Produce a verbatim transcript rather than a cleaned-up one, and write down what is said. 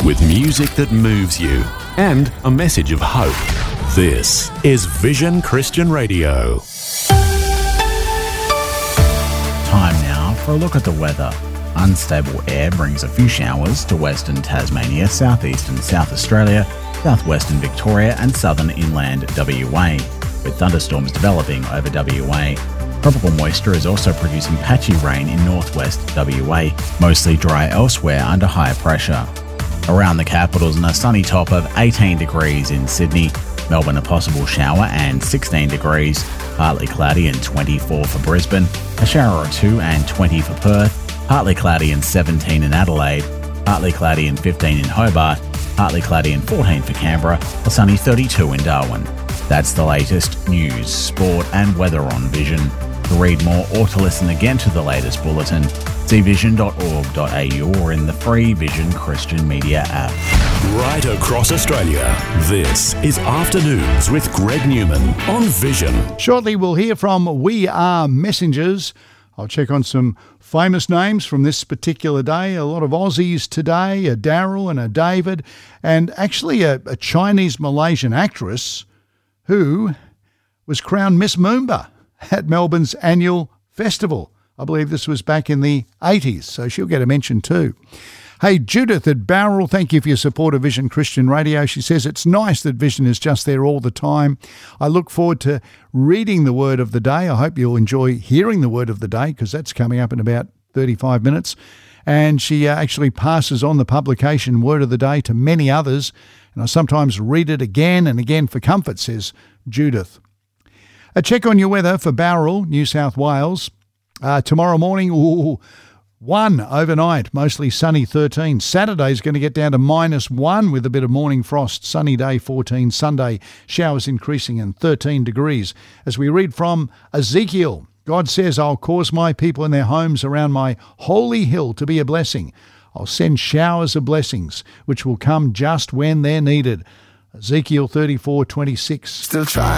with music that moves you and a message of hope. This is Vision Christian Radio. Time now for a look at the weather. Unstable air brings a few showers to western Tasmania, southeastern South Australia, southwestern Victoria and southern inland W A, with thunderstorms developing over W A. Tropical moisture is also producing patchy rain in northwest W A, mostly dry elsewhere under high pressure. Around the capitals, and a sunny top of eighteen degrees in Sydney, Melbourne a possible shower and sixteen degrees, partly cloudy and twenty-four for Brisbane, a shower or two and twenty for Perth, partly cloudy and seventeen in Adelaide, partly cloudy and fifteen in Hobart, partly cloudy and fourteen for Canberra, a sunny thirty-two in Darwin. That's the latest news, sport and weather on Vision. To read more or to listen again to the latest bulletin, see vision dot org dot a u or in the free Vision Christian Media app. Right across Australia, this is Afternoons with Greg Newman on Vision. Shortly we'll hear from We Are Messengers. I'll check on some famous names from this particular day. A lot of Aussies today, a Daryl and a David, and actually a, a Chinese-Malaysian actress who was crowned Miss Moomba at Melbourne's annual festival. I believe this was back in the eighties, so she'll get a mention too. Hey, Judith at Bowral, thank you for your support of Vision Christian Radio. She says, it's nice that Vision is just there all the time. I look forward to reading the word of the day. I hope you'll enjoy hearing the word of the day, because that's coming up in about thirty-five minutes. And she uh, actually passes on the publication word of the day to many others. And I sometimes read it again and again for comfort, says Judith. A check on your weather for Bowral, New South Wales. Uh, tomorrow morning, ooh, one overnight, mostly sunny thirteen. Saturday's going to get down to minus one with a bit of morning frost. Sunny day fourteen. Sunday, showers increasing and thirteen degrees. As we read from Ezekiel, God says, I'll cause my people and their homes around my holy hill to be a blessing. I'll send showers of blessings, which will come just when they're needed. Ezekiel thirty-four twenty-six. Still trying.